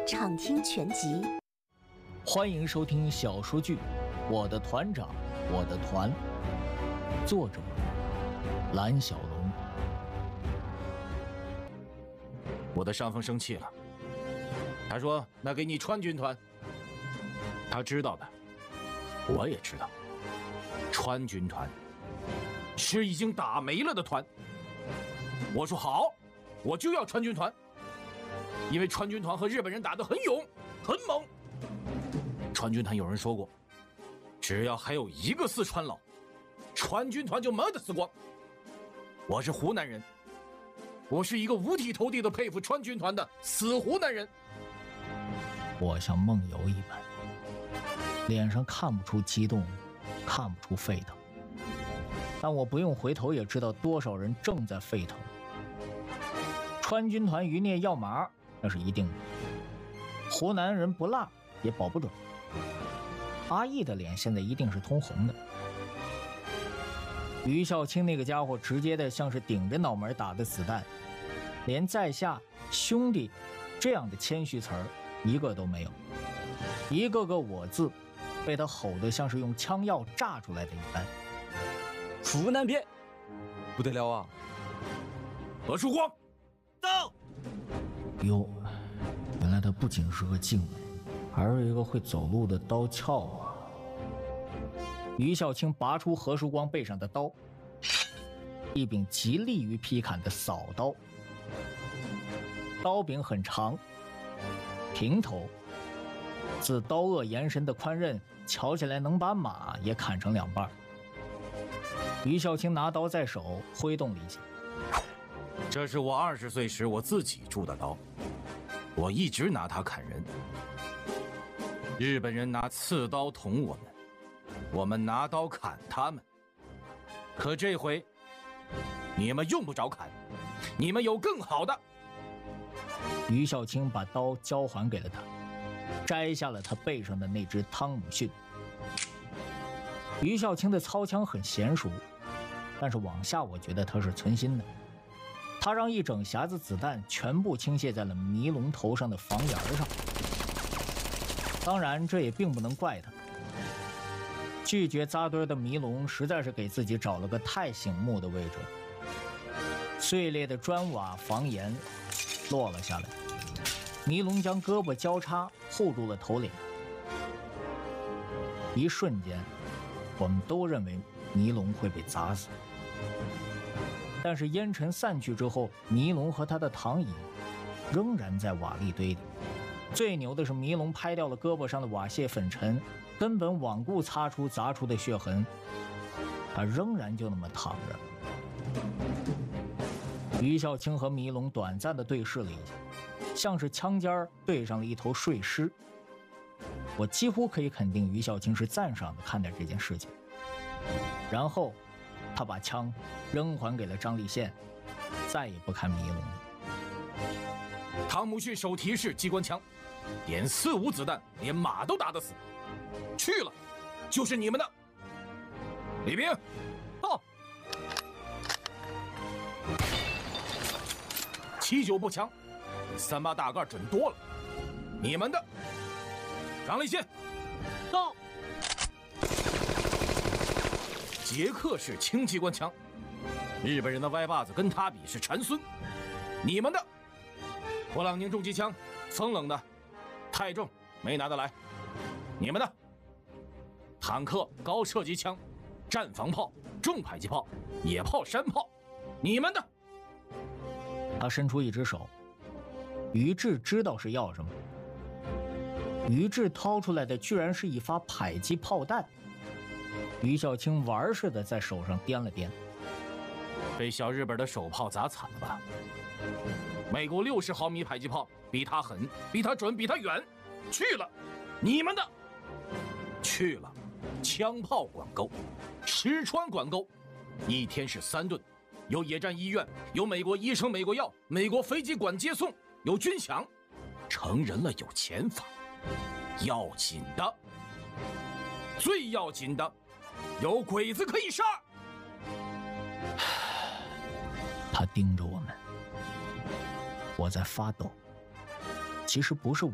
畅听全集。 欢迎收听小说剧《我的团长我的团》，作者蓝小龙。 我的上峰生气了，他说那给你川军团。他知道的，我也知道，川军团是已经打没了的团。我说好，我就要川军团，因为川军团和日本人打得很勇很猛。川军团有人说过，只要还有一个四川佬，川军团就没得死光。我是湖南人，我是一个五体投地的佩服川军团的死湖南人。 我像梦游一般，脸上看不出激动，看不出沸腾，但我不用回头也知道多少人正在沸腾。川军团余孽要麻，那是一定的，湖南人不辣也保不准。阿义的脸现在一定是通红的。于孝清那个家伙直接的像是顶着脑门打的子弹，连在下兄弟这样的谦虚词儿一个都没有，一个个我字被他吼得像是用枪药炸出来的一般。 湖南片不得了啊！ 何曙光到。 哟，原来他不仅是个劲人，还是一个会走路的刀鞘啊！于孝清拔出何曙光背上的刀，一柄极利于劈砍的扫刀，刀柄很长，平头，自刀颚延伸的宽刃瞧起来能把马也砍成两半。于孝清拿刀在手，挥动力气。 这是我20岁时我自己铸的刀，我一直拿它砍人。日本人拿刺刀捅我们，我们拿刀砍他们。可这回你们用不着砍，你们有更好的。 于孝清把刀交还给了他，摘下了他背上的那只汤姆逊。于孝清的操枪很娴熟，但是往下我觉得他是存心的。他让一整匣子子弹全部倾泻在了迷龙头上的房檐上。当然这也并不能怪他，拒绝扎堆的迷龙实在是给自己找了个太醒目的位置。碎裂的砖瓦房檐落了下来，迷龙将胳膊交叉护住了头脸。一瞬间我们都认为迷龙会被砸死，但是烟尘散去之后，迷龙和他的躺椅仍然在瓦砾堆里。最牛的是迷龙拍掉了胳膊上的瓦屑粉尘，根本罔顾擦出砸出的血痕，他仍然就那么躺着。于孝清和迷龙短暂的对视了一下，像是枪尖对上了一头睡狮。我几乎可以肯定于孝清是赞赏的看待这件事情。然后他把枪扔还给了张立宪，再也不看迷龙了。 汤姆逊手提式机关枪，点45子弹，连马都打得死。去了，就是你们的。李兵，到。79步枪，比38大盖准多了。你们的。张立宪，到。捷克式轻机关枪，日本人的歪把子跟他比是禅孙。你们的。勃朗宁重机枪，风冷的，太重没拿得来。你们的。坦克高射击枪，战防炮，重迫击炮，野炮山炮。你们的。 他伸出一只手，于志知道是要什么。于志掏出来的居然是一发迫击炮弹。于孝清玩似的在手上掂了掂， 被小日本的手炮砸惨了吧？美国60毫米迫击炮比他狠，比他准，比他远。去了，你们的。去了，枪炮管沟，石川管沟，一天是3顿，有野战医院，有美国医生、美国药，美国飞机管接送，有军饷，成人了有钱法。要紧的，最要紧的，有鬼子可以杀。 他盯着我们，我在发抖。其实不是